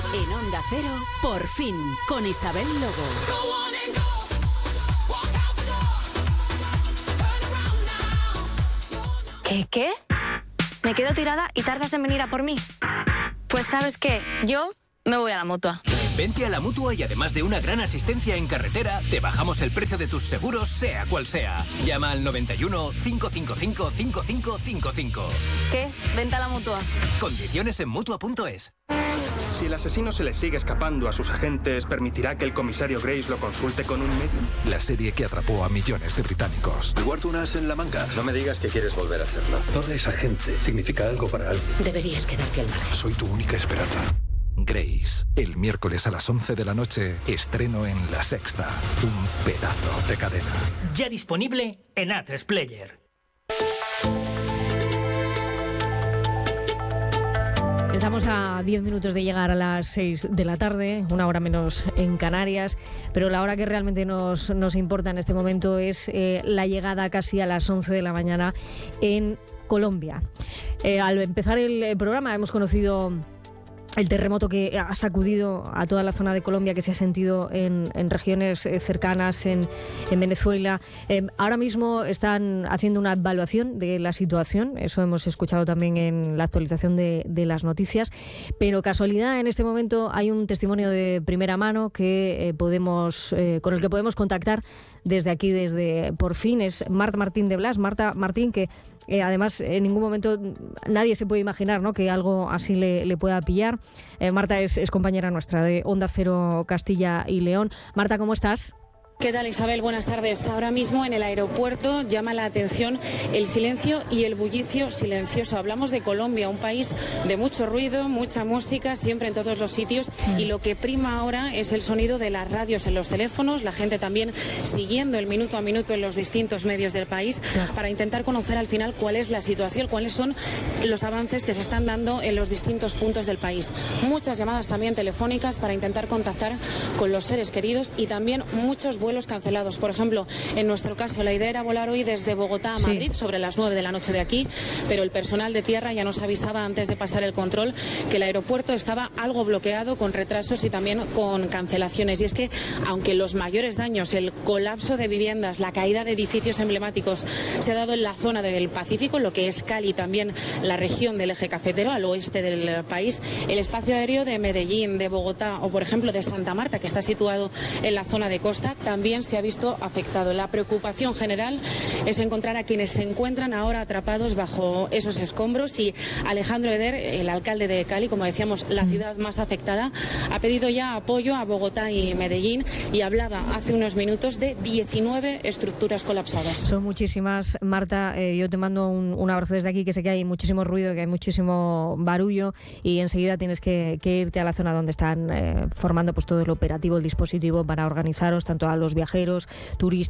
En Onda Cero, Por Fin, con Isabel Lobo. ¿Qué? ¿Me quedo tirada y tardas en venir a por mí? Pues ¿sabes qué? Yo me voy a la Mutua. Vente a la Mutua y además de una gran asistencia en carretera, te bajamos el precio de tus seguros, sea cual sea. Llama al 91 555 5555. ¿Qué? Vente a la Mutua. Condiciones en Mutua.es. Si el asesino se le sigue escapando a sus agentes, ¿permitirá que el comisario Grace lo consulte con un medium? La serie que atrapó a millones de británicos. Guardo un as en la manga. No me digas que quieres volver a hacerlo. Toda esa gente significa algo para alguien. Deberías quedarte al margen. Soy tu única esperanza. Grace, el miércoles a las 11 de la noche, estreno en La Sexta. Un pedazo de cadena. Ya disponible en A3 Player. Estamos a 10 minutos de llegar a las 6 de la tarde, una hora menos en Canarias, pero la hora que realmente nos importa en este momento es la llegada casi a las 11 de la mañana en Colombia. Al empezar el programa hemos conocido el terremoto que ha sacudido a toda la zona de Colombia, que se ha sentido en regiones cercanas, en Venezuela. Ahora mismo están haciendo una evaluación de la situación, eso hemos escuchado también en la actualización de las noticias, pero casualidad, en este momento hay un testimonio de primera mano que con el que podemos contactar desde aquí, desde Por Fin. Es Marta Martín de Blas. Marta Martín, que además en ningún momento nadie se puede imaginar, ¿no?, que algo así le pueda pillar. Marta es compañera nuestra de Onda Cero Castilla y León. Marta, ¿cómo estás? ¿Qué tal, Isabel? Buenas tardes. Ahora mismo en el aeropuerto llama la atención el silencio y el bullicio silencioso. Hablamos de Colombia, un país de mucho ruido, mucha música, siempre en todos los sitios, y lo que prima ahora es el sonido de las radios en los teléfonos, la gente también siguiendo el minuto a minuto en los distintos medios del país para intentar conocer al final cuál es la situación, cuáles son los avances que se están dando en los distintos puntos del país. Muchas llamadas también telefónicas para intentar contactar con los seres queridos y también muchos vuelos cancelados. Por ejemplo, en nuestro caso, la idea era volar hoy desde Bogotá a Madrid sobre las 9 de la noche de aquí, pero el personal de tierra ya nos avisaba antes de pasar el control que el aeropuerto estaba algo bloqueado, con retrasos y también con cancelaciones. Y es que, aunque los mayores daños, el colapso de viviendas, la caída de edificios emblemáticos se ha dado en la zona del Pacífico, lo que es Cali, también la región del eje cafetero al oeste del país, el espacio aéreo de Medellín, de Bogotá o, por ejemplo, de Santa Marta, que está situado en la zona de costa, también se ha visto afectado. La preocupación general es encontrar a quienes se encuentran ahora atrapados bajo esos escombros, y Alejandro Eder, el alcalde de Cali, como decíamos, la ciudad más afectada, ha pedido ya apoyo a Bogotá y Medellín y hablaba hace unos minutos de 19 estructuras colapsadas. Son muchísimas, Marta. Yo te mando un abrazo desde aquí, que sé que hay muchísimo ruido, que hay muchísimo barullo, y enseguida tienes que irte a la zona donde están formando pues todo el operativo, el dispositivo para organizaros tanto a los viajeros, turistas,